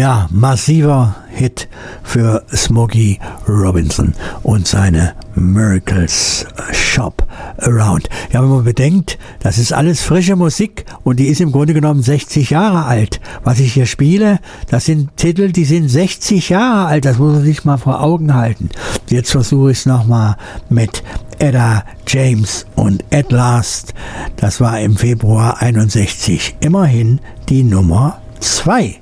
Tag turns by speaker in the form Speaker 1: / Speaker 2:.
Speaker 1: Ja, massiver Hit für Smokey Robinson und seine Miracles Shop Around. Ja, wenn man bedenkt, das ist alles frische Musik und die ist im Grunde genommen 60 Jahre alt. Was ich hier spiele, das sind Titel, die sind 60 Jahre alt. Das muss man sich mal vor Augen halten. Jetzt versuche ich es nochmal mit Etta James und At Last. Das war im Februar 61. Immerhin die Nummer 2.